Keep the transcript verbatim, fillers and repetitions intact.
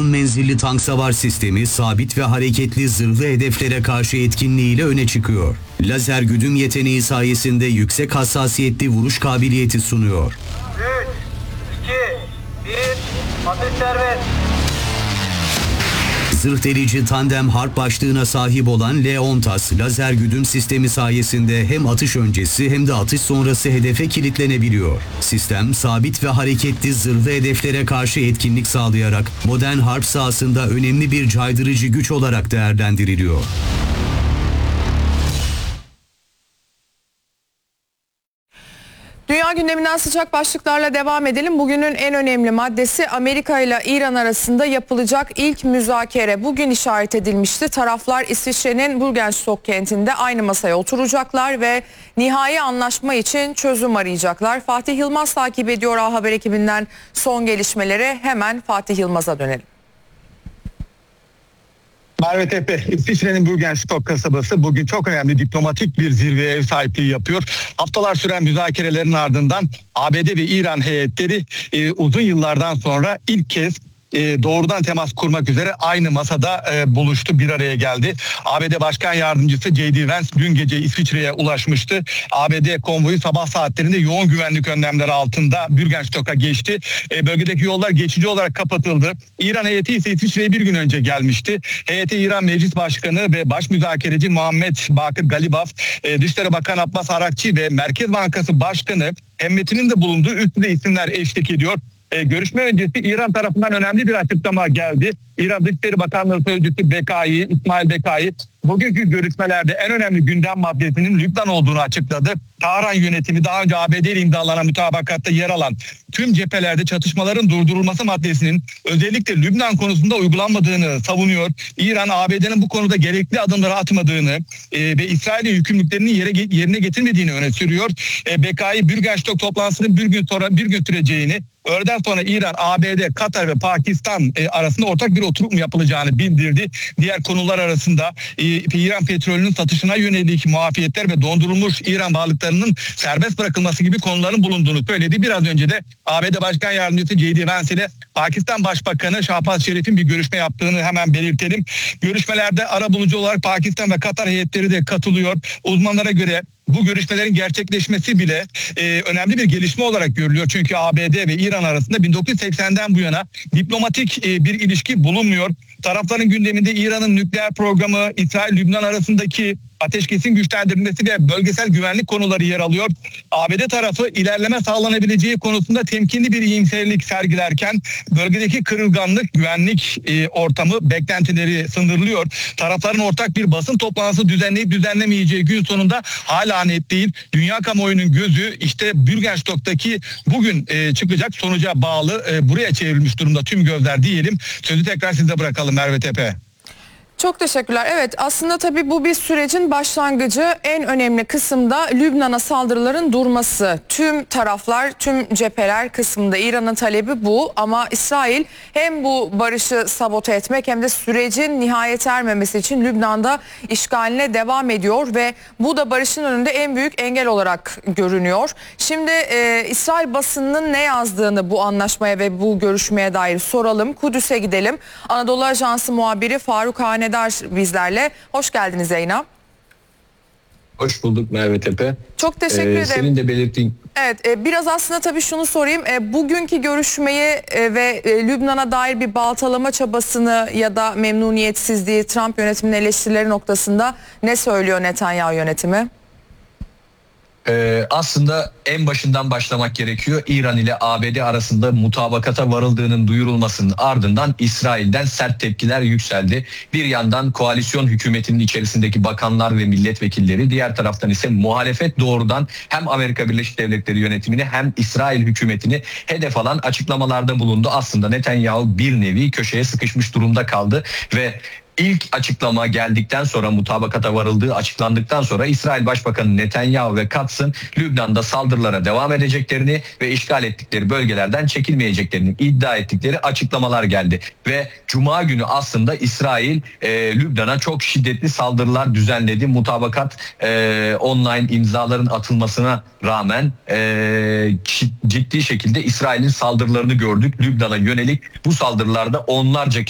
uzun menzilli tank savar sistemi sabit ve hareketli zırhlı hedeflere karşı etkinliğiyle öne çıkıyor. Lazer güdüm yeteneği sayesinde yüksek hassasiyetli vuruş kabiliyeti sunuyor. üç, iki, bir, atış serbest. Zırh delici tandem harp başlığına sahip olan Leontas lazer güdüm sistemi sayesinde hem atış öncesi hem de atış sonrası hedefe kilitlenebiliyor. Sistem sabit ve hareketli zırhlı hedeflere karşı etkinlik sağlayarak modern harp sahasında önemli bir caydırıcı güç olarak değerlendiriliyor. Dünya gündeminden sıcak başlıklarla devam edelim. Bugünün en önemli maddesi Amerika ile İran arasında yapılacak ilk müzakere. Bugün işaret edilmişti. Taraflar İsviçre'nin Burgenstock kentinde aynı masaya oturacaklar ve nihai anlaşma için çözüm arayacaklar. Fatih Yılmaz takip ediyor A Haber ekibinden son gelişmeleri. Hemen Fatih Yılmaz'a dönelim. Merve Tepe, İsviçre'nin Burgenstock kasabası bugün çok önemli diplomatik bir zirveye ev sahipliği yapıyor. Haftalar süren müzakerelerin ardından A B D ve İran heyetleri e, uzun yıllardan sonra ilk kez E, doğrudan temas kurmak üzere aynı masada e, buluştu, bir araya geldi. A B D Başkan Yardımcısı J D Vance dün gece İsviçre'ye ulaşmıştı. A B D konvoyu sabah saatlerinde yoğun güvenlik önlemleri altında Burgenstock'a geçti. E, bölgedeki yollar geçici olarak kapatıldı. İran heyeti ise İsviçre'ye bir gün önce gelmişti. Heyeti İran Meclis Başkanı ve Baş Müzakereci Muhammed Bakır Galibaf, e, Dışişleri Bakanı Abbas Arakçı ve Merkez Bankası Başkanı Hemmet'inin de bulunduğu üstünde isimler eşlik ediyor. E, görüşme öncesi İran tarafından önemli bir açıklama geldi. İran Dışişleri Bakanlığı Sözcüsü Bekai, İsmail Bekai, bugünkü görüşmelerde en önemli gündem maddesinin Lübnan olduğunu açıkladı. Tahran yönetimi daha önce A B D ile imzalanan mutabakatta yer alan tüm cephelerde çatışmaların durdurulması maddesinin özellikle Lübnan konusunda uygulanmadığını savunuyor. İran, A B D'nin bu konuda gerekli adımları atmadığını e, ve İsrail'in yükümlülüklerini yere, yerine getirmediğini öne sürüyor. E, Bekai, Burgenstock toplantısının bir gün sonra bir gün süreceğini, öğleden sonra İran, A B D, Katar ve Pakistan e, arasında ortak bir oturum yapılacağını bildirdi. Diğer konular arasında e, İran petrolünün satışına yönelik muafiyetler ve dondurulmuş İran varlıklarının serbest bırakılması gibi konuların bulunduğunu söyledi. Biraz önce de A B D Başkan Yardımcısı J D Vance ile Pakistan Başbakanı Şahbaz Şerif'in bir görüşme yaptığını hemen belirtelim. Görüşmelerde arabulucu olarak Pakistan ve Katar heyetleri de katılıyor. Uzmanlara göre bu görüşmelerin gerçekleşmesi bile e, önemli bir gelişme olarak görülüyor. Çünkü A B D ve İran arasında bin dokuz yüz seksenden bu yana diplomatik e, bir ilişki bulunmuyor. Tarafların gündeminde İran'ın nükleer programı, İsrail-Lübnan arasındaki ateşkesin güçlendirilmesi ve bölgesel güvenlik konuları yer alıyor. A B D tarafı ilerleme sağlanabileceği konusunda temkinli bir iyimserlik sergilerken bölgedeki kırılganlık, güvenlik e, ortamı, beklentileri sındırılıyor. Tarafların ortak bir basın toplantısı düzenleyip düzenlemeyeceği gün sonunda hala net değil. Dünya kamuoyunun gözü işte Burgenstock'taki bugün e, çıkacak sonuca bağlı, e, buraya çevrilmiş durumda tüm gözler diyelim. Sözü tekrar size bırakalım Merve Tepe. Çok teşekkürler. Evet, aslında tabii bu bir sürecin başlangıcı. En önemli kısımda Lübnan'a saldırıların durması. Tüm taraflar, tüm cepheler kısmında İran'ın talebi bu. Ama İsrail hem bu barışı sabote etmek hem de sürecin nihayet ermemesi için Lübnan'da işgaline devam ediyor ve bu da barışın önünde en büyük engel olarak görünüyor. Şimdi e, İsrail basınının ne yazdığını bu anlaşmaya ve bu görüşmeye dair soralım. Kudüs'e gidelim. Anadolu Ajansı muhabiri Faruk Hanedar bizlerle. Hoş geldiniz Zeyna. Hoş bulduk Merve Tepe. Çok teşekkür ee, ederim. Senin de belirttiğin... Evet, e, biraz aslında tabii şunu sorayım. E, bugünkü görüşmeyi e, ve e, Lübnan'a dair bir baltalama çabasını ya da memnuniyetsizliği, Trump yönetiminin eleştirileri noktasında ne söylüyor Netanyahu yönetimi? Ee, aslında en başından başlamak gerekiyor. İran ile A B D arasında mutabakata varıldığının duyurulmasının ardından İsrail'den sert tepkiler yükseldi. Bir yandan koalisyon hükümetinin içerisindeki bakanlar ve milletvekilleri, diğer taraftan ise muhalefet doğrudan hem Amerika Birleşik Devletleri yönetimini hem İsrail hükümetini hedef alan açıklamalarda bulundu. Aslında Netanyahu bir nevi köşeye sıkışmış durumda kaldı ve İlk açıklama geldikten sonra, mutabakata varıldığı açıklandıktan sonra İsrail Başbakanı Netanyahu ve Katz'ın Lübnan'da saldırılara devam edeceklerini ve işgal ettikleri bölgelerden çekilmeyeceklerini iddia ettikleri açıklamalar geldi. Ve Cuma günü aslında İsrail e, Lübnan'a çok şiddetli saldırılar düzenledi. Mutabakat e, online imzaların atılmasına rağmen e, ciddi şekilde İsrail'in saldırılarını gördük. Lübnan'a yönelik bu saldırılarda onlarca